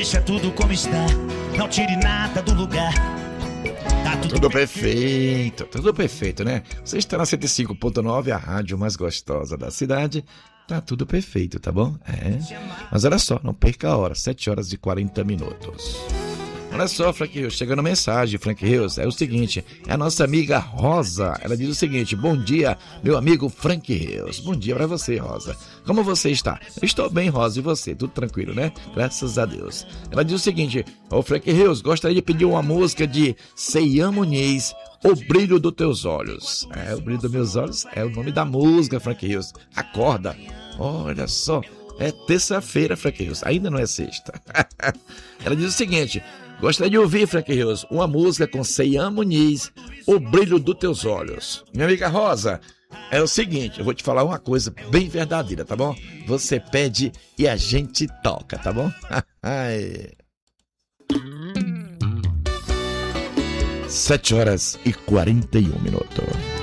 deixa tudo como está, não tire nada do lugar. Tá Tudo perfeito, né? Você está na 105.9, a rádio mais gostosa da cidade. Tá tudo perfeito, tá bom? Mas olha só, não perca a hora, 7h40. Olha só, Frank Rios, chegando mensagem, Frank Rios, é o seguinte, é a nossa amiga Rosa, ela diz o seguinte: bom dia, meu amigo Frank Rios. Bom dia pra você, Rosa. Como você está? Eu estou bem, Rosa, e você? Tudo tranquilo, né? Graças a Deus. Ela diz o seguinte: ô Frank Rios, gostaria de pedir uma música de Seian Muniz, O Brilho dos Teus Olhos. O Brilho dos Meus Olhos é o nome da música, Frank Rios. Acorda. Olha só, é terça-feira, Frank Rios, ainda não é sexta. Ela diz o seguinte: gostaria de ouvir, Frank Rios, uma música com Seian Muniz, O Brilho dos Teus Olhos. Minha amiga Rosa, é o seguinte, eu vou te falar uma coisa bem verdadeira, tá bom? Você pede e a gente toca, tá bom? 7h41.